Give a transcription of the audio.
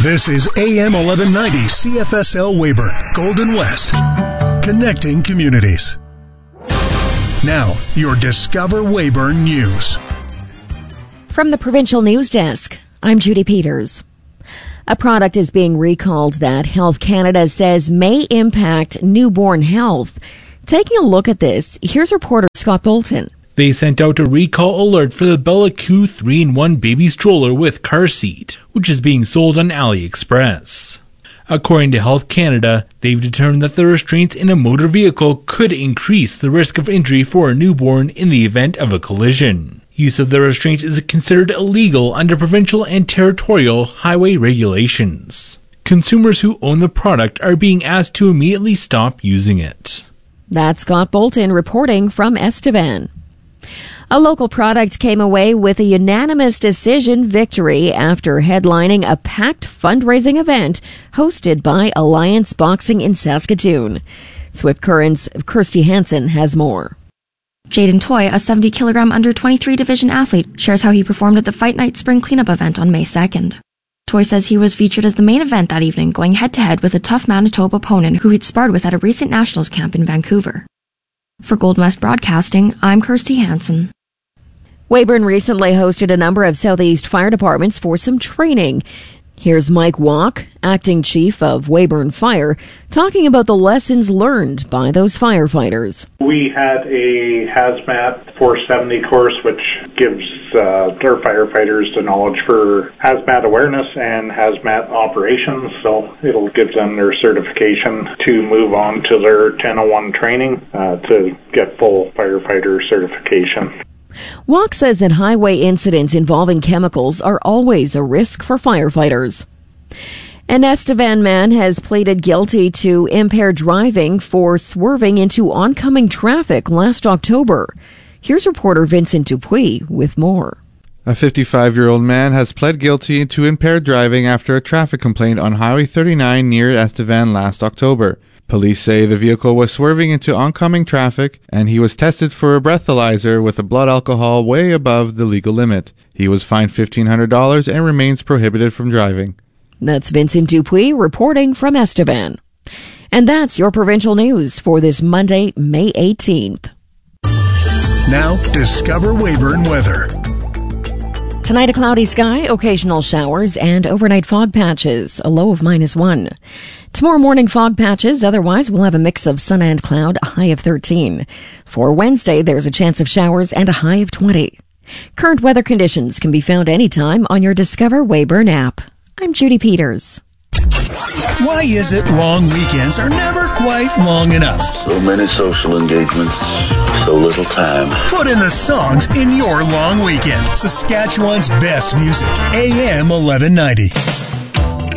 This is AM 1190 CFSL Weyburn, Golden West, connecting communities. Now, your Discover Weyburn News. From the Provincial News Desk, I'm Judy Peters. A product is being recalled that Health Canada says may impact newborn health. Taking a look at this, here's reporter Scott Bolton. They sent out a recall alert for the Bella Q 3-in-1 baby stroller with car seat, which is being sold on AliExpress. According to Health Canada, they've determined that the restraints in a motor vehicle could increase the risk of injury for a newborn in the event of a collision. Use of the restraints is considered illegal under provincial and territorial highway regulations. Consumers who own the product are being asked to immediately stop using it. That's Scott Bolton reporting from Estevan. A local product came away with a unanimous decision victory after headlining a packed fundraising event hosted by Alliance Boxing in Saskatoon. Swift Current's Kirsty Hansen has more. Jaden Toy, a 70-kilogram under-23 division athlete, shares how he performed at the Fight Night Spring Cleanup event on May 2nd. Toy says he was featured as the main event that evening, going head-to-head with a tough Manitoba opponent who he'd sparred with at a recent Nationals camp in Vancouver. For Golden West Broadcasting, I'm Kirsty Hansen. Weyburn recently hosted a number of Southeast fire departments for some training. Here's Mike Walk, acting chief of Weyburn Fire, talking about the lessons learned by those firefighters. We had a hazmat 470 course, which gives our firefighters the knowledge for hazmat awareness and hazmat operations. So it'll give them their certification to move on to their 1001 training to get full firefighter certification. Walk says that highway incidents involving chemicals are always a risk for firefighters. An Estevan man has pleaded guilty to impaired driving for swerving into oncoming traffic last October. Here's reporter Vincent Dupuis with more. A 55-year-old man has pled guilty to impaired driving after a traffic complaint on Highway 39 near Estevan last October. Police say the vehicle was swerving into oncoming traffic and he was tested for a breathalyzer with a blood alcohol way above the legal limit. He was fined $1,500 and remains prohibited from driving. That's Vincent Dupuis reporting from Estevan. And that's your provincial news for this Monday, May 18th. Now, Discover Weyburn weather. Tonight, a cloudy sky, occasional showers, and overnight fog patches, a low of -1. Tomorrow morning, fog patches. Otherwise, we'll have a mix of sun and cloud, a high of 13. For Wednesday, there's a chance of showers and a high of 20. Current weather conditions can be found anytime on your Discover Weyburn app. I'm Judy Peters. Why is it long weekends are never quite long enough? So many social engagements, so little time. Put in the songs in your long weekend. Saskatchewan's best music, AM 1190.